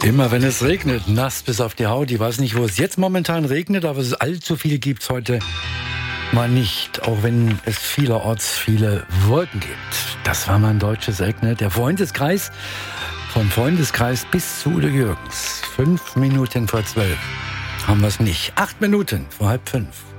Immer wenn es regnet, nass bis auf die Haut. Ich weiß nicht, wo es jetzt momentan regnet, aber es allzu viel gibt es heute mal nicht. Auch wenn es vielerorts viele Wolken gibt. Das war mein deutsches Regnet. Der Freundeskreis, vom Freundeskreis bis zu Udo Jürgens. 5 Minuten vor 12 haben wir es nicht. 8 Minuten vor halb 5.